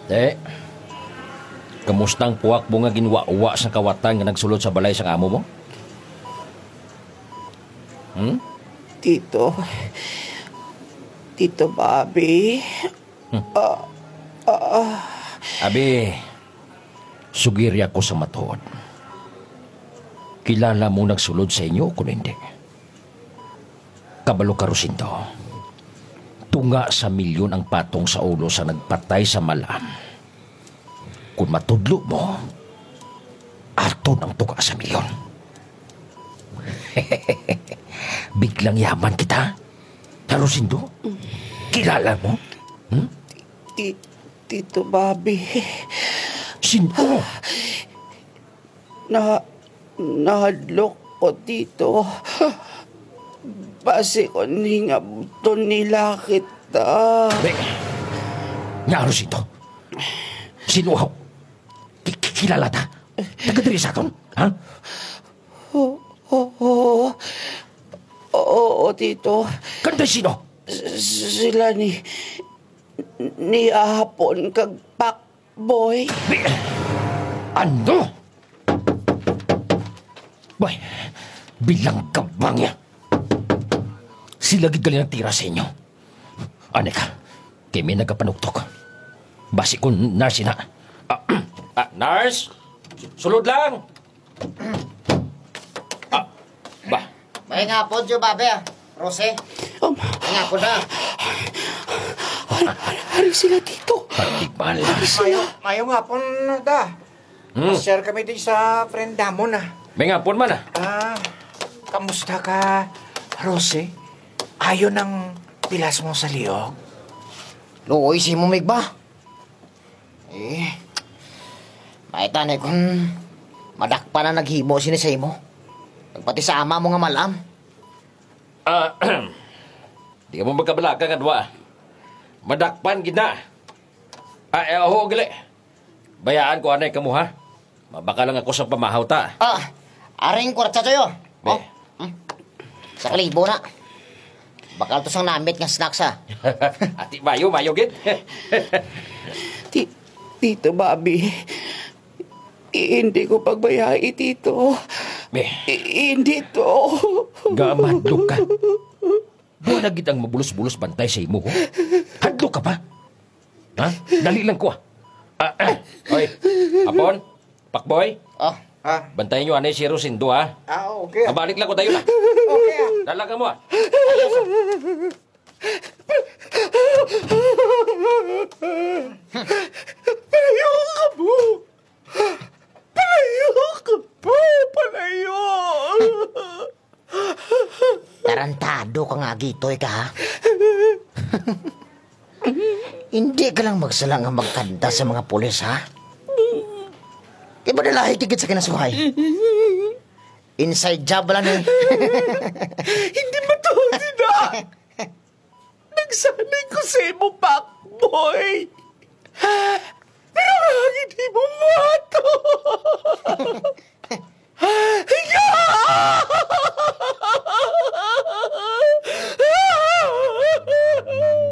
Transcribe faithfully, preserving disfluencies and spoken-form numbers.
Eh, kamusta ang puwak mo nga ginwa-uwa sa kawatan nga nagsulod sa balay sa amo mo? Hmm? Tito, Tito Bobby, Abi, sugiri ako sa matuod. Kilala mo nagsulod sa inyo kung hindi? Kabalo ka, Rosendo. Tunga sa milyon ang patong sa ulo sa nagpatay sa malam. Kung matudlo mo, aton ang tuga sa milyon. Biglang yaman kita. Ha, Rosendo? Kilala mo? Hmm? Ti- Tito Bobby, Sino? na nahadlok ko dito. Base ko ni nga buto nila kita. Be, nga Rosendo? Sino ako? Ki- Kilala ta? Taga-diri sa aton? Ha? Oo, oo, oo, Tito. Kanda sino? S- Sila ni ni Ahapon kag Pakboy. Be, ano? Boy, bilang kabang niya. Sila gid galing ang tira sa inyo. Ane ka, kay may nagapanuktok. Basi ko nurse na. Ah, ah, nurse? Sulod lang. Ah, ba? May nga po, Joe Babe, ah. Rose, Um, may nga po na. Hari sila dito. Patigmal. Mayo, mayo nga po da. Hmm. Share kami din sa friend mo na. May nga man ah. Ah, kamusta ka, Rose? Ayon ng pilas mo sa liyog? Luoy si mo, ba? Eh, may tanay kung madakpa na naghimo sinisay mo. Pati sa ama mo nga malam. Ah, di mo magkabalaga nga dwa. Madakpan gina. Ah, eh, oo, gali. Bayaan ko anay kamo ha. Mabaka lang ako sa pamahaw ta. Ah, aring kwartsa tayo. Be. Oh, hmm. Sa kalibo na. Bakal to sang namit nga snacks, ha. Ati mayo, mayo gid. Ti- Tito Bobby, i- hindi ko pagbayai, Tito. Be, I- hindi to. gamadlok ka. Buwan na gid ang mabulos-bulos bantay sa imo ko. Hadlok ka pa. Ha? Dali lang ko ah. Ah, ah. Oy, Apon, Pakboy, Oh, Ah, bantayan nyo anay si Rosendo ha. ah okay. Mabalik lang ko tayo na. Okay ah. Dalaga mo ah. Palayo ka po. Palayo ka po. Palayo. tarantado ka nga gitoy ka, ha? Hindi ka lang magsalang ang magkanta sa mga pulis, ha? Di ba nalahi tigit sa kinasuhay? Inside job lang eh. Hindi matuloy na. Nagsanay ko sa imo, Pakboy. Pero nga hindi mo mato.